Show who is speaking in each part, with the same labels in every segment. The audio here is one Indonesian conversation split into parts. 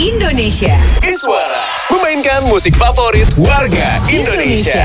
Speaker 1: Indonesia.
Speaker 2: Iswara memainkan musik favorit warga Indonesia.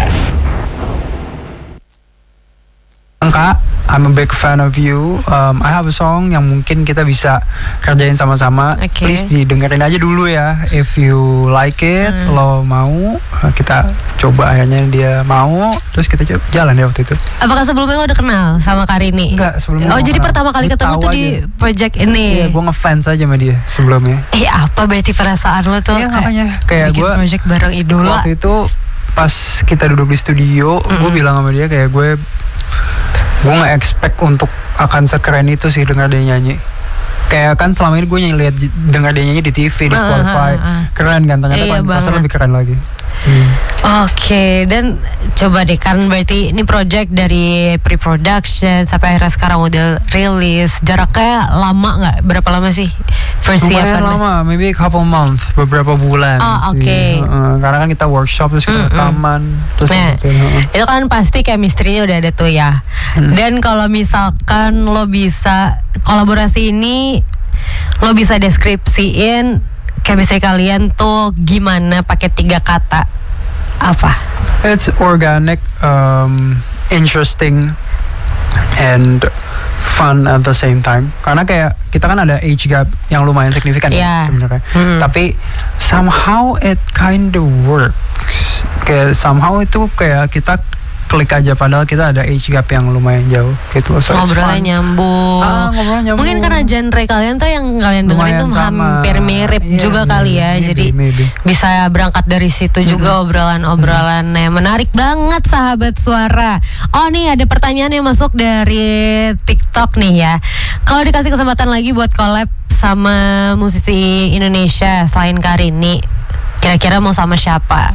Speaker 3: Kak, I'm a big fan of you. I have a song yang mungkin kita bisa kerjain sama-sama.
Speaker 4: Okay.
Speaker 3: Please didengerin aja dulu ya. If you like it, lo mau, kita coba. Akhirnya dia mau, terus kita jalan ya waktu itu.
Speaker 4: Apakah sebelumnya lo udah kenal sama Karini?
Speaker 3: Enggak, sebelumnya.
Speaker 4: Oh, jadi
Speaker 3: kenal.
Speaker 4: pertama kali ketemu tuh di project ini.
Speaker 3: Iya, gue ngefans aja sama dia sebelumnya.
Speaker 4: Apa berarti perasaan lo tuh?
Speaker 3: Iya, makanya kayak
Speaker 4: bikin
Speaker 3: gue
Speaker 4: project bareng idola.
Speaker 3: waktu itu pas kita duduk di studio, gue bilang sama dia kayak gue nggak expect untuk akan sekeren itu sih dengar dia nyanyi. Kayak kan selama ini gue dengar dia nyanyi di TV, di Spotify, keren kan, ternyata pas lebih keren lagi.
Speaker 4: Oke, dan coba deh, kan berarti ini project dari pre-production sampai akhirnya sekarang udah rilis. Jaraknya lama nggak? Berapa lama sih persiapan?
Speaker 3: Lumayan lama, maybe a couple months, beberapa bulan sih.
Speaker 4: Okay.
Speaker 3: Karena kan kita workshop, terus kita rekaman, terus
Speaker 4: itu kan pasti chemistry-nya udah ada tuh ya. Dan kalau misalkan lo bisa kolaborasi ini, lo bisa deskripsiin chemistry kalian tuh gimana pakai 3 kata apa?
Speaker 3: It's organic, interesting, and fun at the same time. Karena kayak kita kan ada age gap yang lumayan signifikan ya sebenarnya. Tapi somehow it kind of works. Kayak somehow itu kayak kita klik aja, padahal kita ada age gap yang lumayan jauh gitu. So
Speaker 4: ngobrolnya nyambung.
Speaker 3: Ngobrolnya nyambung.
Speaker 4: Mungkin karena genre kalian tuh yang kalian dengerin tuh hampir mirip juga kali ya. Jadi bisa berangkat dari situ juga obrolan-obrolannya. Menarik banget sahabat suara. Oh nih ada pertanyaan yang masuk dari TikTok nih ya. Kalau dikasih kesempatan lagi buat collab sama musisi Indonesia selain Karini, kira-kira mau sama siapa?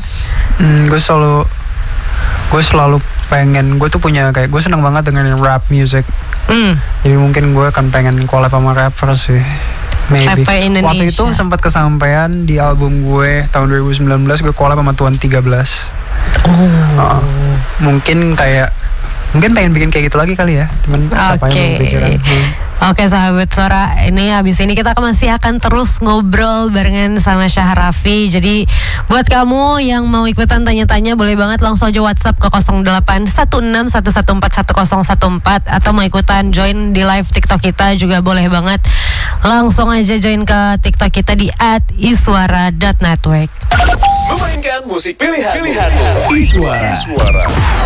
Speaker 3: Gue selalu pengen, gue tuh punya kayak, gue seneng banget dengerin rap music. Jadi mungkin gue akan pengen collab sama rapper sih. Maybe. Waktu itu sempat kesampaian di album gue tahun 2019, gue collab sama Tuan 13. Mungkin pengen bikin kayak gitu lagi kali ya. Cuman siapa yang berpikiran.
Speaker 4: Oke sahabat suara, ini habis ini kita masih akan terus ngobrol barengan sama Syahrafi. Jadi buat kamu yang mau ikutan tanya-tanya, boleh banget langsung aja WhatsApp ke 081611411014, atau mau ikutan join di live TikTok kita juga boleh banget. Langsung aja join ke TikTok kita di @iswara.network.
Speaker 2: Memainkan musik pilihan Iswara.